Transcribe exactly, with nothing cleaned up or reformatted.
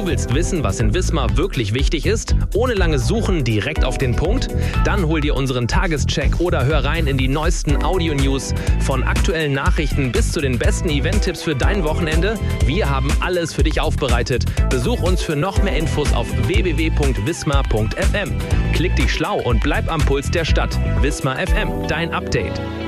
willst wissen, was in Wismar wirklich wichtig ist? Ohne lange Suchen direkt auf den Punkt? Dann hol dir unseren Tagescheck oder hör rein in die neuesten Audio-News. Von aktuellen Nachrichten bis zu den besten Event-Tipps für dein Wochenende. Wir haben alles für dich aufbereitet. Besuch uns für noch mehr Infos auf w w w punkt wismar punkt f m. Klick dich schlau und bleib am Puls der Stadt. Wismar F M, dein Update.